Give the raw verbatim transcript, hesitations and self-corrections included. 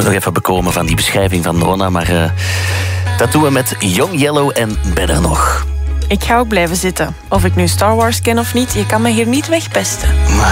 moet nog even bekomen van die beschrijving van Ronna, maar uh, dat doen we met Young Yellow en Ben er nog. Ik ga ook blijven zitten. Of ik nu Star Wars ken of niet, je kan me hier niet wegpesten.